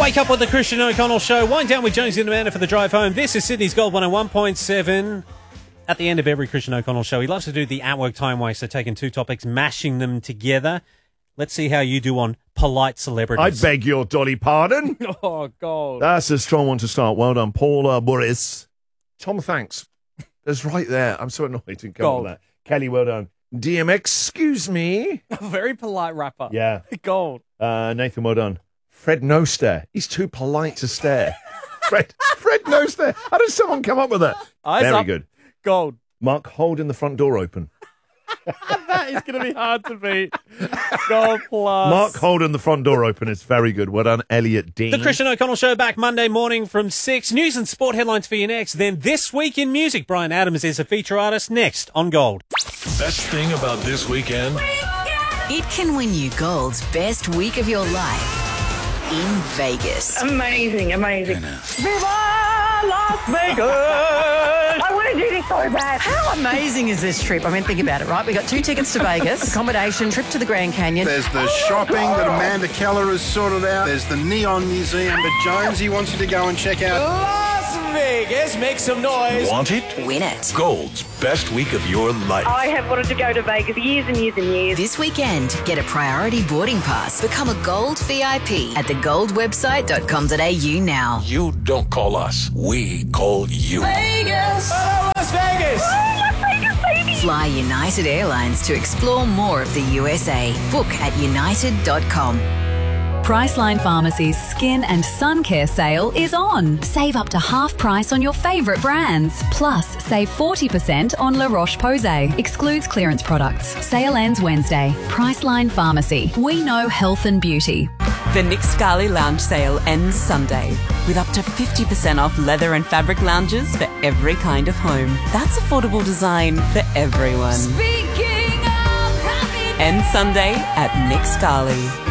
Wake up with the Christian O'Connell Show. Wind down with Jonesy and Amanda for the drive home. This is Sydney's Gold 101.7. At the end of every Christian O'Connell show, he loves to do the at-work time waster, taking two topics, mashing them together. Let's see how you do on polite celebrities. I beg your dolly pardon. Oh, God. That's a strong one to start. Well done, Paul Boris. Tom, thanks. That's right there. I'm so annoyed to come with that. Kelly, well done. DMX, excuse me. A very polite rapper. Yeah. Gold. Nathan, well done. Fred No Stare. He's too polite to stare. Fred No Stare. How does someone come up with that? Eyes Very up. good. Gold. Mark, holding the front door open. That is going to be hard to beat. Gold plus. Mark holding the front door open is very good. Well done, Elliot Dean. The Christian O'Connell Show back Monday morning from 6. News and sport headlines for you next. Then This Week in Music. Brian Adams is a feature artist next on Gold. Best thing about this weekend? It can win you Gold's best week of your life in Vegas. Amazing. Viva Las Vegas! I want to do this so bad. How amazing is this trip? I mean, think about it, right? We got 2 tickets to Vegas, accommodation, trip to the Grand Canyon. There's the shopping that Amanda Keller has sorted out. There's the Neon Museum that Jonesy wants you to go and check out. Las Vegas, make some noise. Want it? Win it. Gold's best week of your life. I have wanted to go to Vegas years and years and years. This weekend, get a priority boarding pass. Become a Gold VIP at thegoldwebsite.com.au now. You don't call us. We call you. Vegas! Oh, Las Vegas! Las Vegas, baby! Fly United Airlines to explore more of the USA. Book at united.com. Priceline Pharmacy's Skin and Sun Care sale is on. Save up to half price on your favourite brands. Plus, save 40% on La Roche-Posay. Excludes clearance products. Sale ends Wednesday. Priceline Pharmacy. We know health and beauty. The Nick Scali Lounge sale ends Sunday with up to 50% off leather and fabric lounges for every kind of home. That's affordable design for everyone. Speaking of happy... Ends Sunday at Nick Scali.